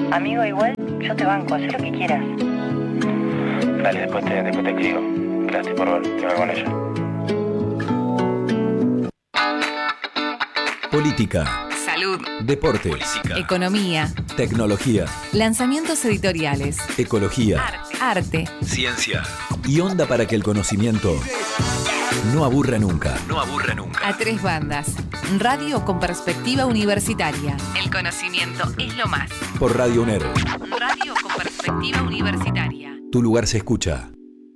Amigo, igual yo te banco, haz lo que quieras. Dale, después te escribo. Gracias por ver, te veo con ella. Política, salud, deporte, Política, economía, tecnología, lanzamientos editoriales, ecología, arte, ciencia y onda para que el conocimiento no aburra nunca. no aburre nunca. a tres bandas. Radio con perspectiva universitaria. El conocimiento es lo más. Por Radio UNER, Radio con perspectiva universitaria. tu lugar se escucha.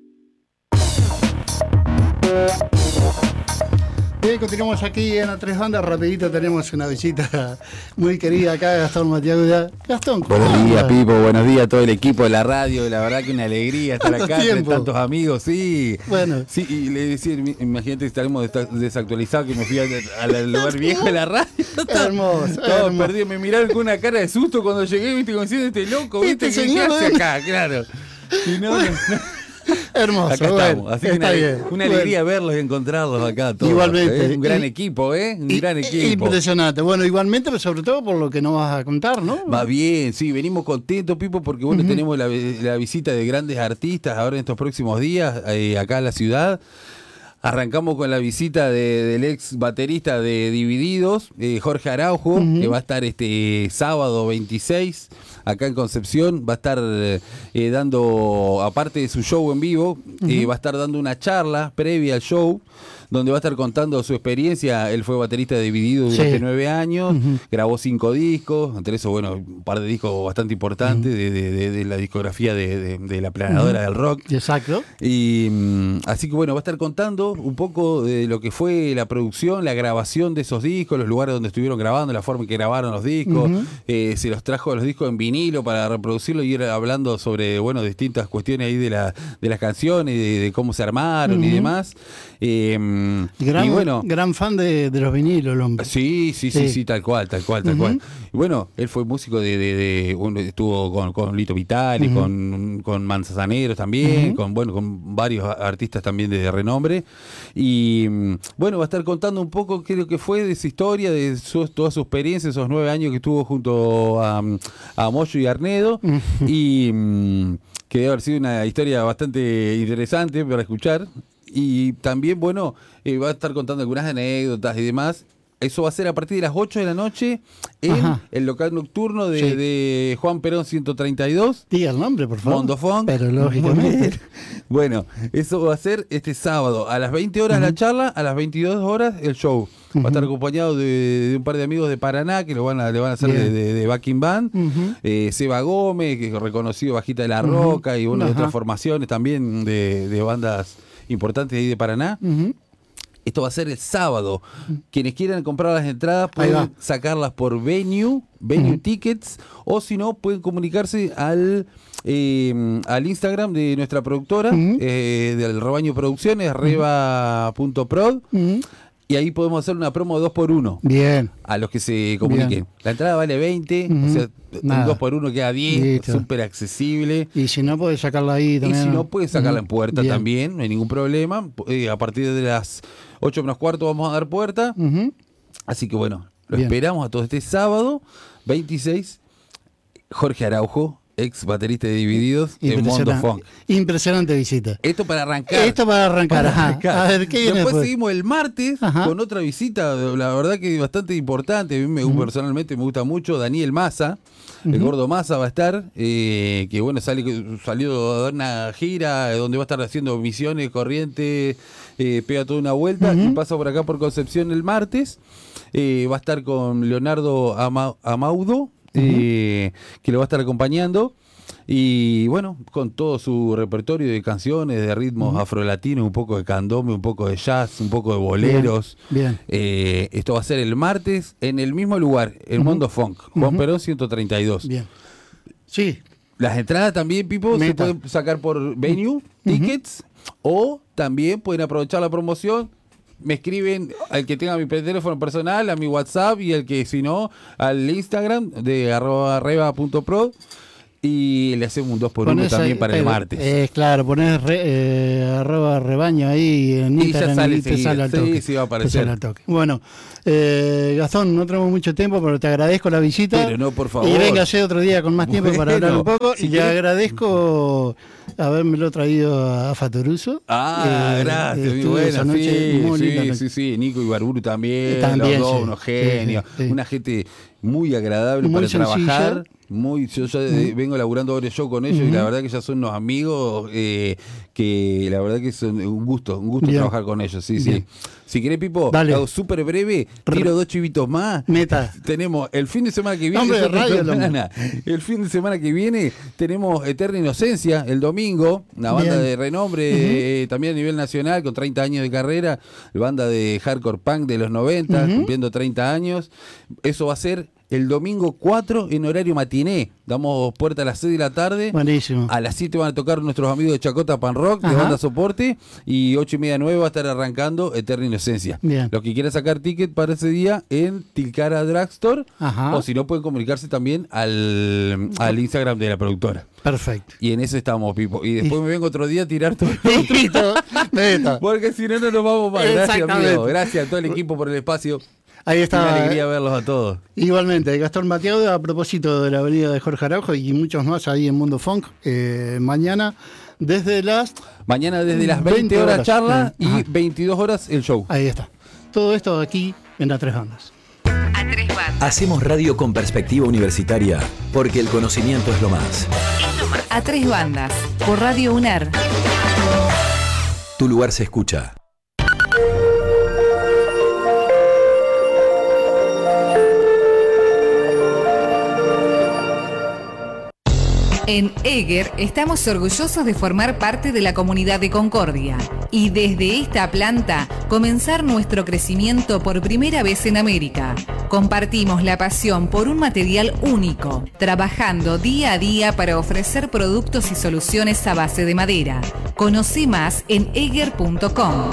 Bien, continuamos aquí en A Tres Bandas. Rapidito tenemos una visita muy querida acá, Gastón Matiaguda. Gastón, ¿cómo Buenos días, andas? Pipo. Buenos días a todo el equipo de la radio. La verdad que una alegría estar ¿Cuánto acá entre tiempo? tantos amigos, sí. Bueno. Sí, y le decía, imagínate que estaremos desactualizados, que me fui al lugar viejo de la radio. Hermoso, Todo hermoso. perdido. Me miraron con una cara de susto cuando llegué, viste, como diciendo este loco, viste, Este ¿qué señor, hace acá? Claro. Y no, Hermoso, acá bueno, estamos. Así que está bien. una alegría verlos y encontrarlos acá todos. Igualmente. Un gran Y- equipo, ¿eh? Un gran equipo. Impresionante. Bueno, igualmente, pero sobre todo por lo que nos vas a contar, ¿no? Va bien, sí, venimos contentos, Pipo, porque bueno, tenemos la visita de grandes artistas ahora en estos próximos días acá a la ciudad. Arrancamos con la visita del ex baterista de Divididos, Jorge Araujo, que va a estar este sábado 26 acá en Concepción. Va a estar dando, aparte de su show en vivo, va a estar dando una charla previa al show, donde va a estar contando su experiencia. Él fue baterista de Divididos durante 9 años, grabó 5 discos, entre esos, bueno, un par de discos bastante importantes de la discografía de la planadora del rock. Exacto. Y así que bueno, va a estar contando un poco de lo que fue la producción, la grabación de esos discos, los lugares donde estuvieron grabando, la forma en que grabaron los discos, se los trajo los discos en vinilo para reproducirlo y ir hablando sobre, bueno, distintas cuestiones ahí de las canciones, de cómo se armaron y demás. Y bueno, Gran fan de los vinilos, el hombre. Sí, tal cual. Y bueno, él fue músico bueno, estuvo con Lito Vitali, con Manzaneros también, con varios artistas también de renombre. Y bueno, va a estar contando un poco qué es lo que fue de su historia, de toda su experiencia, esos 9 años que estuvo junto a Moyo y Arnedo. Y que debe haber sido una historia bastante interesante para escuchar. Y también, bueno, va a estar contando algunas anécdotas y demás. Eso va a ser a partir de las 8 de la noche en el local nocturno de Juan Perón 132. Diga el nombre, por favor. Mondo Funk. Pero lógicamente. Bueno, eso va a ser este sábado. A las 20 horas la charla, a las 22 horas el show. Va a estar acompañado de un par de amigos de Paraná que le van a hacer de backing band. Seba Gómez, que es reconocido bajista de La Roca, y de otras formaciones también de bandas importantes de ahí de Paraná. Esto va a ser el sábado. Quienes quieran comprar las entradas pueden sacarlas por Venue Tickets, o si no, pueden comunicarse al Instagram de nuestra productora, del Rebaño Producciones, reba.prod. Y ahí podemos hacer una promo de 2x1. Bien. A los que se comuniquen. Bien. La entrada vale 20, o sea, un 2x1 queda 10, Listo. súper accesible. Y si no, puedes sacarla ahí Y también. si no, pueden sacarla en puerta Bien. también, no hay ningún problema. A partir de las 8 menos cuarto vamos a dar puerta. Así que bueno, lo Bien. esperamos a todo este sábado 26. Jorge Araujo, ex baterista de Divididos, en Mondo Funk. Impresionante visita. Esto para arrancar. Esto para arrancar. A ver, ¿qué viene Después después? seguimos el martes con otra visita, la verdad que bastante importante. A mí personalmente me gusta mucho. Daniel Massa, el gordo Massa va a estar, que bueno, salió a dar una gira donde va a estar haciendo Misiones, Corrientes, pega toda una vuelta y pasa por acá por Concepción el martes. Va a estar con Leonardo Amaudo, que lo va a estar acompañando. Y bueno, con todo su repertorio de canciones, de ritmos afrolatinos, un poco de candombe, un poco de jazz, un poco de boleros. Bien. Esto va a ser el martes en el mismo lugar, el Mondo Funk, Juan Perón 132. Bien. Sí. Las entradas también, Pipo, se pueden sacar por Venue Tickets, o también pueden aprovechar la promoción. Me escriben al que tenga mi teléfono personal, a mi WhatsApp, y al que si no, al Instagram de @reba.prod. Y le hacemos un 2x1 también para el martes. Claro, ponés @rebaño ahí en Y Instagram ya sale y te sale al toque. Sí, va a Te aparecer. sale al toque. Bueno, Gastón, no tenemos mucho tiempo, pero te agradezco la visita. Pero no, por favor. Y véngase otro día con más tiempo para hablar un poco. si Y querés- agradezco habérmelo traído a Fatoruso. Gracias, muy estuve buena. esa noche, muy linda noche. Sí. Nico Ibarburu también. También, los dos, sí. unos genios. Sí. Una gente muy agradable Muy para sencilla. trabajar. Yo ya vengo laburando ahora yo con ellos y la verdad que ya son unos amigos que la verdad que son un gusto Bien. trabajar con ellos. Sí. Si querés, Pipo, Dale. hago súper breve, tiro 2 chivitos más. Meta. Tenemos el fin de semana que viene. Hombre de radio, El fin de semana que viene tenemos Eterna Inocencia el domingo, una banda Bien. de renombre también a nivel nacional con 30 años de carrera, banda de hardcore punk de los 90, cumpliendo 30 años. Eso va a ser el domingo 4 en horario matiné. Damos puerta a las 6 de la tarde. Buenísimo. A las 7 van a tocar nuestros amigos de Chacota Pan Rock, de Ajá. banda soporte, y 8:30 9 va a estar arrancando Eterna Inocencia. Bien. Los que quieran sacar ticket para ese día en Tilcara Drugstore, Ajá. o si no pueden comunicarse también al Instagram de la productora. Perfecto. Y en eso estamos, Pipo. Y después me vengo otro día a tirar todo. Listo. Meta. Porque si no, no nos vamos más. Gracias, Exactamente. amigo. Gracias a todo el equipo por el espacio. Ahí Una está. alegría verlos a todos. Igualmente, Gastón Matiauda, a propósito de la avenida de Jorge Araujo y muchos más ahí en Mundo Funk, mañana desde las... Mañana desde las 20 20 horas horas. charla y Ajá. 22 horas el show. Ahí está. Todo esto aquí en A Tres Bandas. A tres bandas. Hacemos radio con perspectiva universitaria, porque el conocimiento es lo más. A tres bandas. Por Radio UNER. Tu lugar se escucha. En Eger estamos orgullosos de formar parte de la comunidad de Concordia y desde esta planta comenzar nuestro crecimiento por primera vez en América. Compartimos la pasión por un material único, trabajando día a día para ofrecer productos y soluciones a base de madera. Conoce más en eger.com.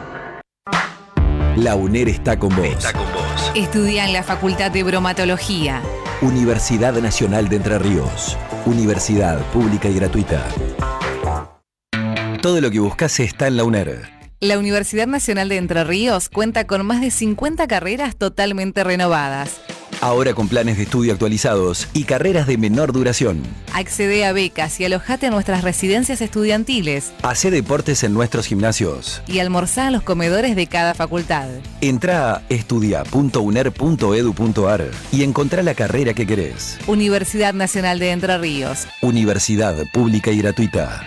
La UNER está con vos. Estudia en la Facultad de Bromatología. Universidad Nacional de Entre Ríos. Universidad pública y gratuita. Todo lo que buscas está en la UNER. La Universidad Nacional de Entre Ríos cuenta con más de 50 carreras totalmente renovadas. Ahora con planes de estudio actualizados y carreras de menor duración. Accede a becas y alojate en nuestras residencias estudiantiles Hacé deportes en nuestros gimnasios. y almorzá en los comedores de cada facultad. Entrá a estudia.uner.edu.ar y encontrá la carrera que querés. Universidad Nacional de Entre Ríos. Universidad pública y gratuita.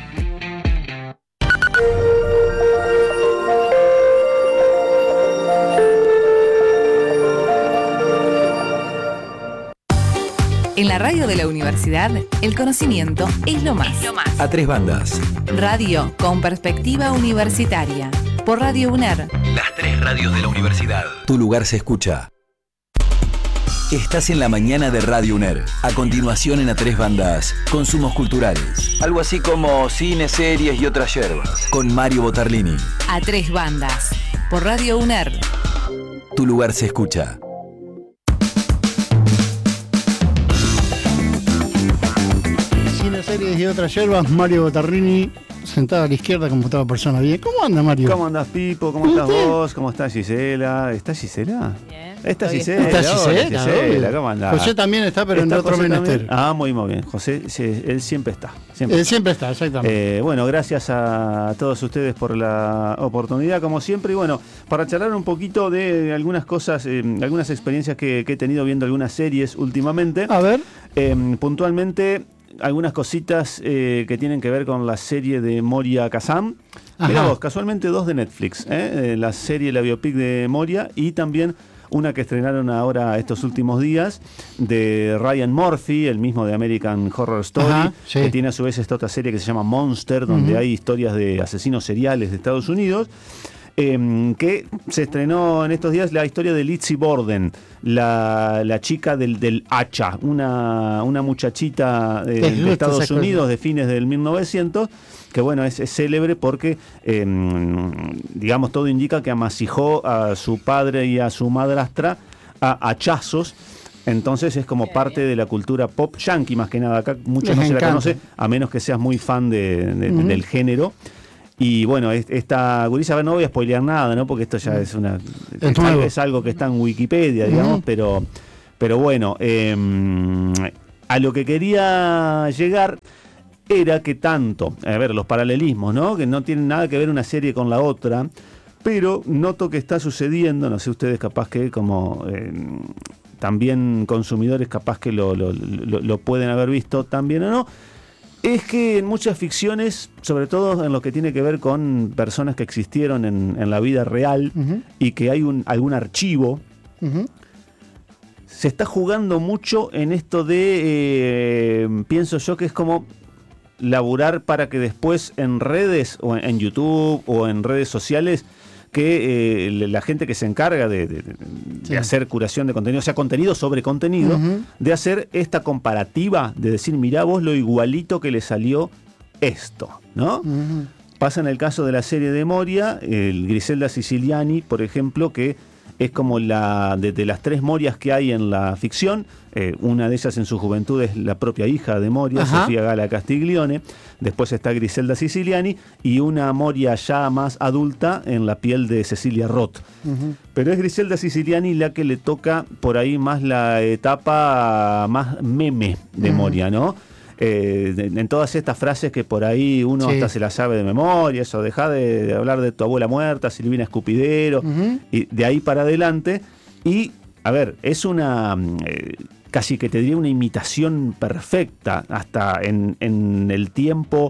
En la radio de la universidad, el conocimiento es lo más. A tres bandas. Radio con perspectiva universitaria. Por Radio UNER. Las tres radios de la universidad. Tu lugar se escucha. Estás en la mañana de Radio UNER. A continuación en A Tres Bandas, consumos culturales. Algo así como cine, series y otras yerbas. Con Mario Botarlini. A tres bandas. Por Radio UNER. Tu lugar se escucha. Cine, series y otras yerbas, Mario Botarrini, sentado a la izquierda como toda persona bien. ¿Cómo anda, Mario? ¿Cómo andás, Pipo? ¿Cómo estás vos? ¿Cómo estás, Gisela? ¿Está Gisela? Bien. Está Estoy- Gisela. ¿Está hola, Gisela? Gisela, Obvio. ¿cómo andás? José también está, pero en ¿Está otro José menester. también? Ah, muy bien. José, sí, él siempre está. Siempre está, exactamente. Bueno, gracias a todos ustedes por la oportunidad, como siempre. Y bueno, para charlar un poquito de algunas cosas, algunas experiencias que he tenido viendo algunas series últimamente. A ver, Puntualmente, algunas cositas que tienen que ver con la serie de Moria Kazan. Mirá Ajá. vos, casualmente dos de Netflix. La serie, la biopic de Moria y también una que estrenaron ahora estos últimos días de Ryan Murphy, el mismo de American Horror Story, Ajá, sí. que tiene a su vez esta otra serie que se llama Monster, donde Ujú. hay historias de asesinos seriales de Estados Unidos. Que se estrenó en estos días la historia de Lizzie Borden, la chica del hacha, una muchachita Les de gusta Estados esa cosa. Unidos de fines del 1900, que bueno, es célebre porque, digamos, todo indica que amasijó a su padre y a su madrastra a hachazos Entonces es como parte de la cultura pop yankee, más que nada. Acá muchos Les no se la encanta. conoce, a menos que seas muy fan del género. Y bueno, esta gurisa, a ver, no voy a spoilear nada, ¿no? Porque esto ya es nuevo. es algo que está en Wikipedia, digamos, pero bueno, a lo que quería llegar era que tanto, a ver, los paralelismos, ¿no? Que no tienen nada que ver una serie con la otra, pero noto que está sucediendo, no sé ustedes capaz que como también consumidores capaz que lo pueden haber visto también o no, es que en muchas ficciones, sobre todo en lo que tiene que ver con personas que existieron en la vida real y que hay algún archivo, se está jugando mucho en esto de, pienso yo, que es como laburar para que después en redes o en YouTube o en redes sociales que la gente que se encarga de hacer curación de contenido, o sea, contenido sobre contenido, de hacer esta comparativa, de decir, mirá vos lo igualito que le salió esto, ¿no? Pasa en el caso de la serie de Moria, Griselda Siciliani, por ejemplo, que es como de las 3 Morias que hay en la ficción, una de ellas en su juventud es la propia hija de Moria, Sofía Gala Castiglione, después está Griselda Siciliani y una Moria ya más adulta en la piel de Cecilia Roth. Pero es Griselda Siciliani la que le toca por ahí más la etapa más meme de Moria, ¿no? En todas estas frases que por ahí uno hasta se las sabe de memoria, eso, dejá de hablar de tu abuela muerta, Silvina Escupidero, y de ahí para adelante. Y, a ver, es una, casi que te diría una imitación perfecta, hasta en el tiempo,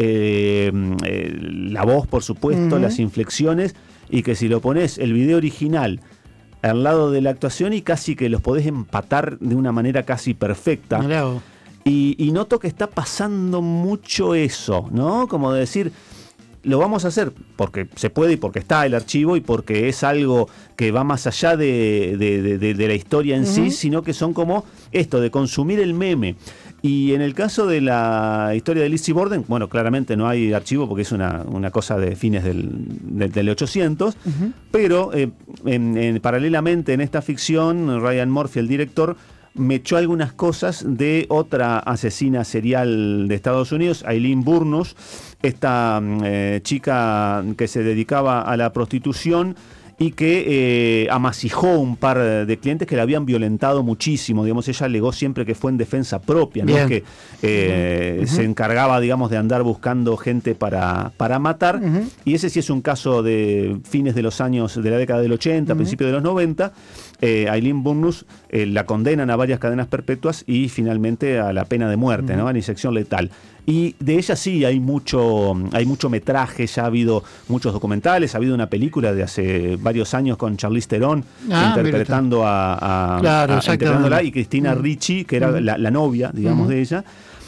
la voz, por supuesto, las inflexiones, y que si lo pones el video original al lado de la actuación y casi que los podés empatar de una manera casi perfecta. Mirá. Y noto que está pasando mucho eso, ¿no? Como de decir, lo vamos a hacer porque se puede y porque está el archivo y porque es algo que va más allá de la historia en sí, sino que son como esto, de consumir el meme. Y en el caso de la historia de Lizzie Borden, bueno, claramente no hay archivo porque es una cosa de fines del 800, pero paralelamente en esta ficción, Ryan Murphy, el director, me echó algunas cosas de otra asesina serial de Estados Unidos, Aileen Wuornos, esta chica que se dedicaba a la prostitución y que amasijó un par de clientes que la habían violentado muchísimo. Digamos, ella alegó siempre que fue en defensa propia, ¿no? Que se encargaba, digamos, de andar buscando gente para matar. Y ese sí es un caso de fines de los años, de la década del 80, principios de los 90. Aileen Wuornos la condenan a varias cadenas perpetuas y finalmente a la pena de muerte, ¿no? A la inyección letal. Y de ella sí hay mucho metraje, ya ha habido muchos documentales, ha habido una película de hace varios años con Charlize Theron interpretando interpretándola, y Cristina Ricci, que era la novia, digamos, de ella.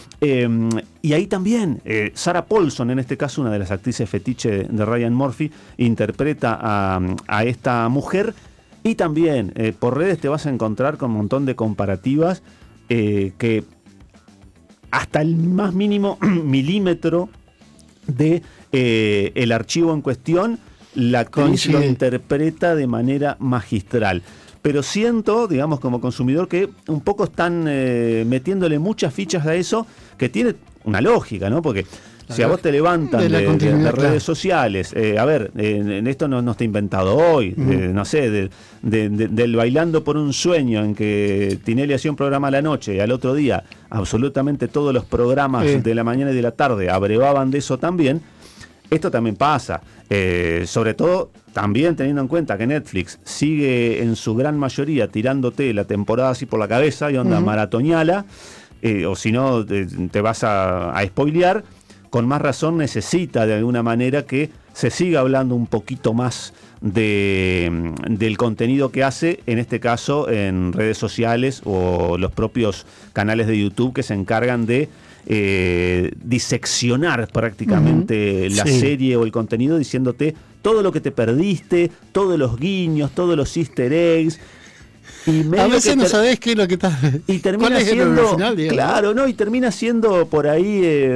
Y ahí también Sarah Paulson, en este caso una de las actrices fetiche de Ryan Murphy, interpreta a esta mujer. Y también por redes te vas a encontrar con un montón de comparativas que hasta el más mínimo milímetro de el archivo en cuestión, la actriz lo interpreta de manera magistral. Pero siento, digamos, como consumidor, que un poco están metiéndole muchas fichas a eso, que tiene una lógica, ¿no? Porque si a vos te levantan de redes sociales, a ver, esto no está inventado hoy, no sé, del Bailando por un Sueño, en que Tinelli hacía un programa a la noche y al otro día absolutamente todos los programas de la mañana y de la tarde abrevaban de eso también. Esto también pasa, sobre todo también teniendo en cuenta que Netflix sigue en su gran mayoría tirándote la temporada así por la cabeza y onda maratoñala, o si no te vas a spoilear. Con más razón necesita de alguna manera que se siga hablando un poquito más del contenido que hace, en este caso en redes sociales o los propios canales de YouTube que se encargan de diseccionar prácticamente la serie o el contenido, diciéndote todo lo que te perdiste, todos los guiños, todos los easter eggs. Y a veces no sabés qué es lo que está. Y termina siendo, claro, ¿no? Y termina siendo por ahí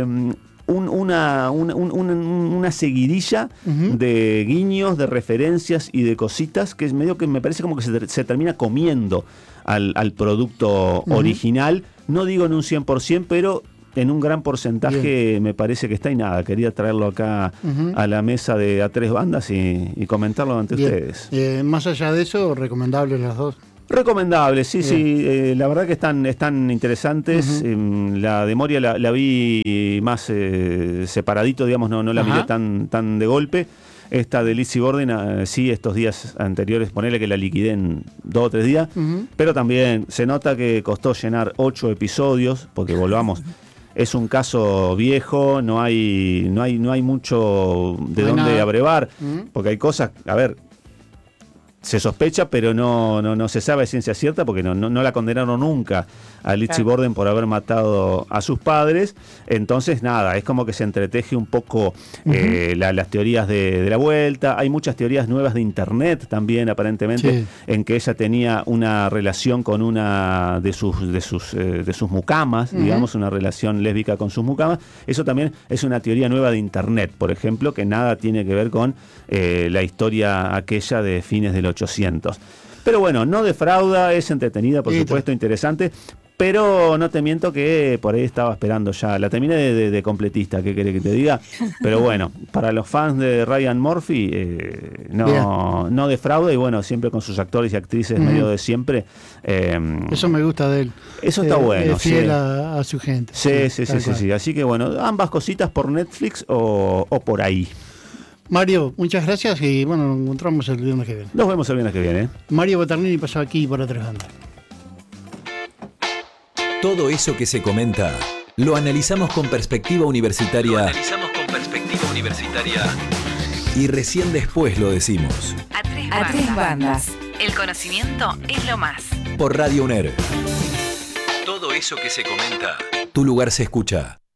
una seguidilla de guiños, de referencias y de cositas que es medio que me parece como que se termina comiendo al producto original. No digo en un 100%, pero en un gran porcentaje me parece que está, y nada, quería traerlo acá a la mesa de A Tres Bandas y comentarlo ante ustedes. Más allá de eso, recomendables las dos. Recomendables, sí, la verdad que están interesantes. La de Moria la vi más separadito, digamos, no la miré tan de golpe. Esta de Lizzie Borden, sí, estos días anteriores, ponele que la liquidé en 2 o 3 días, pero también se nota que costó llenar 8 episodios, porque volvamos, es un caso viejo, no hay mucho de dónde abrevar, porque hay cosas, a ver, se sospecha, pero no se sabe de ciencia cierta, porque no la condenaron nunca a Lizzie Borden por haber matado a sus padres. Entonces, nada, es como que se entreteje un poco las teorías de la vuelta. Hay muchas teorías nuevas de internet también, aparentemente, en que ella tenía una relación con una de sus mucamas, digamos, una relación lésbica con sus mucamas. Eso también es una teoría nueva de internet, por ejemplo, que nada tiene que ver con la historia aquella de fines del 800. Pero bueno, no defrauda, es entretenida, por supuesto, interesante. Pero no te miento que por ahí estaba esperando ya. La terminé de completista, ¿qué querés que te diga? Pero bueno, para los fans de Ryan Murphy, no defrauda, y bueno, siempre con sus actores y actrices medio de siempre. Eso me gusta de él. Eso está bueno. Es fiel a su gente. Sí. Así que bueno, ambas cositas por Netflix o por ahí. Mario, muchas gracias y bueno, nos encontramos el viernes que viene. Nos vemos el viernes que viene. Mario Boternini pasó aquí por A Tres Bandas. Todo eso que se comenta lo analizamos con perspectiva universitaria. Y recién después lo decimos. A Tres Bandas. El conocimiento es lo más. Por Radio UNER. Todo eso que se comenta. Tu lugar se escucha.